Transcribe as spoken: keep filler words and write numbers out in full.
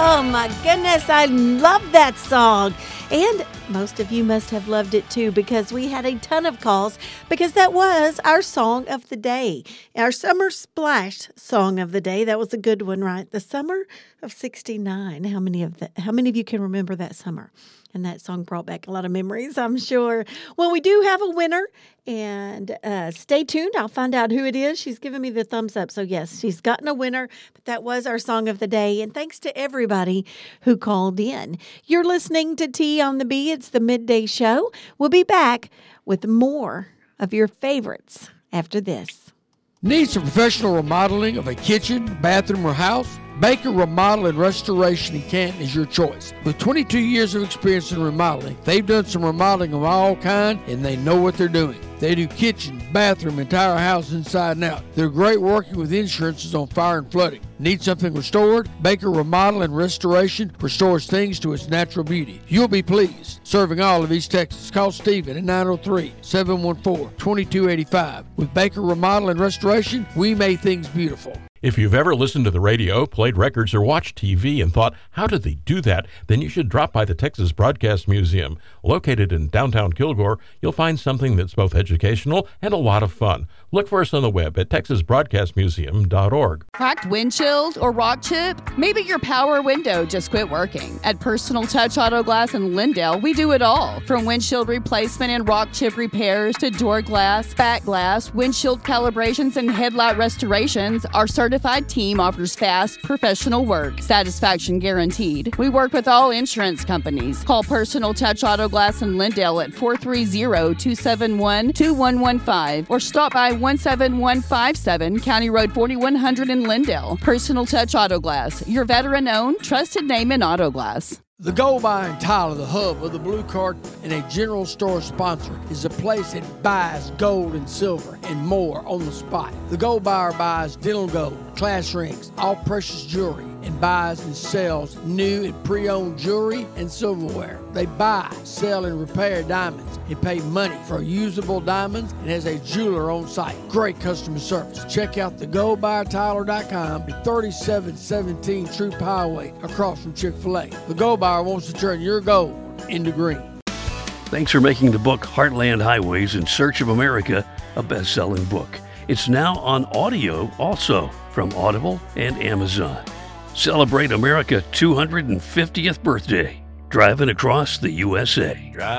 Oh my goodness, I love that song. And most of you must have loved it too, because we had a ton of calls, because that was our song of the day. Our Summer Splash song of the day. That was a good one, right? The summer of sixty-nine. How many of the, how many of you can remember that summer? And that song brought back a lot of memories, I'm sure. Well, we do have a winner, and uh, stay tuned. I'll find out who it is. She's giving me the thumbs up. So, yes, she's gotten a winner, but that was our song of the day. And thanks to everybody who called in. You're listening to T on the B. It's the Midday Show. We'll be back with more of your favorites after this. Need some professional remodeling of a kitchen, bathroom, or house? Baker Remodel and Restoration in Canton is your choice. With twenty-two years of experience in remodeling, they've done some remodeling of all kinds, and they know what they're doing. They do kitchen, bathroom, entire house inside and out. They're great working with insurances on fire and flooding. Need something restored? Baker Remodel and Restoration restores things to its natural beauty. You'll be pleased. Serving all of East Texas. Call Stephen at nine oh three, seven one four, two two eight five. With Baker Remodel and Restoration, we make things beautiful. If you've ever listened to the radio, played records, or watched T V and thought, how did they do that? Then you should drop by the Texas Broadcast Museum. Located in downtown Kilgore, you'll find something that's both educational and a lot of fun. Look for us on the web at texas broadcast museum dot org. Cracked windshield or rock chip? Maybe your power window just quit working. At Personal Touch Auto Glass in Lindale, we do it all. From windshield replacement and rock chip repairs to door glass, back glass, windshield calibrations, and headlight restorations, our certified team offers fast, professional work. Satisfaction guaranteed. We work with all insurance companies. Call Personal Touch Auto Glass in Lindale at four three zero, two seven one, two one one five or stop by one seven one five seven County Road forty-one hundred in Lindale. Personal Touch Auto Glass, your veteran-owned, trusted name in auto glass. The Gold Bar in Tyler, the hub of the Blue Card and a general store sponsor, is a place that buys gold and silver and more on the spot. The Gold Bar buys dental gold, class rings, all precious jewelry, and buys and sells new and pre-owned jewelry and silverware. They buy, sell, and repair diamonds and pay money for usable diamonds and has a jeweler on site. Great customer service. Check out the gold bar tyler dot com at thirty-seven seventeen Troop Highway across from Chick-fil-A. The Gold Bar wants to turn your gold into green. Thanks for making the book Heartland Highways in Search of America a best-selling book. It's now on audio also from Audible and Amazon. Celebrate America's two hundred fiftieth birthday, driving across the U S A. Drive.